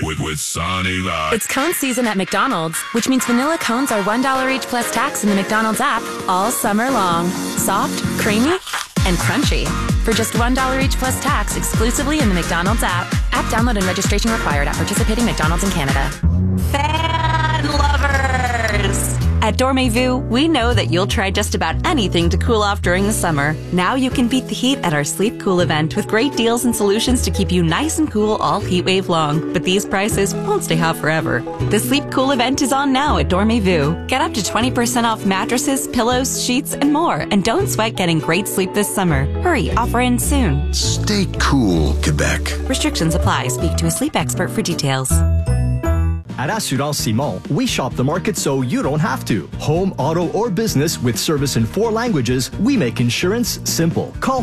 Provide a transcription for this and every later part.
with Sonny Live. It's cone season at McDonald's, which means vanilla cones are $1 each plus tax in the McDonald's app all summer long. Soft, creamy, and crunchy. For just $1 each plus tax exclusively in the McDonald's app. App download and registration required at participating McDonald's in Canada. Fan lovers! At Dormez-vous, we know that you'll try just about anything to cool off during the summer. Now you can beat the heat at our Sleep Cool event with great deals and solutions to keep you nice and cool all heat wave long. But these prices won't stay hot forever. The Sleep Cool event is on now at Dormez-vous. Get up to 20% off mattresses, pillows, sheets, and more. And don't sweat getting great sleep this summer. Hurry, offer ends soon. Stay cool, Quebec. Restrictions apply. Speak to a sleep expert for details. At Assurance Simon, we shop the market so you don't have to. Home, auto, or business with service in 4 languages, we make insurance simple. Call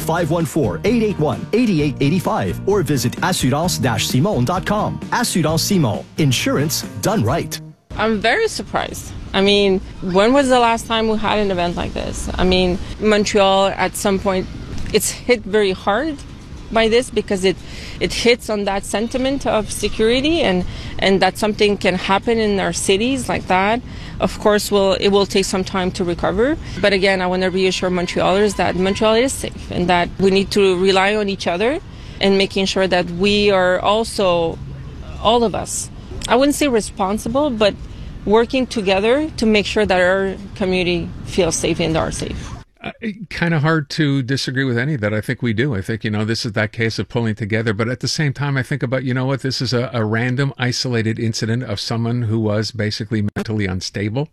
514-881-8885 or visit assurance-simon.com. Assurance Simon. Insurance done right. I'm very surprised. I mean, when was the last time we had an event like this? I mean, Montreal at some point, it's hit very hard by this because it hits on that sentiment of security and that something can happen in our cities like that. Of course, it will take some time to recover. But again, I want to reassure Montrealers that Montreal is safe and that we need to rely on each other and making sure that we are also, all of us, I wouldn't say responsible, but working together to make sure that our community feels safe and are safe. Kind of hard to disagree with any of that. I think we do. I think, this is that case of pulling together. But at the same time, I think about, this is a random, isolated incident of someone who was basically mentally unstable.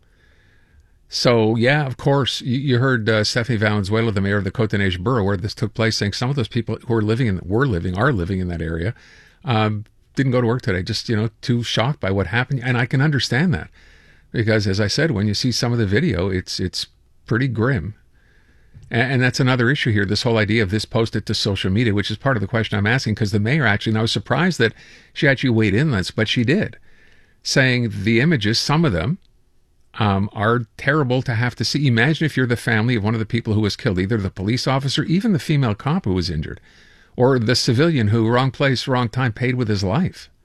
So, yeah, of course, you heard Stephanie Valenzuela, the mayor of the Côte-des-Neiges borough, where this took place, saying some of those people who are living in that area, didn't go to work today, just, too shocked by what happened. And I can understand that because, as I said, when you see some of the video, it's pretty grim. And that's another issue here, this whole idea of this posted to social media, which is part of the question I'm asking, because the mayor actually, and I was surprised that she actually weighed in on this, but she did, saying the images, some of them, are terrible to have to see. Imagine if you're the family of one of the people who was killed, either the police officer, even the female cop who was injured, or the civilian who, wrong place, wrong time, paid with his life.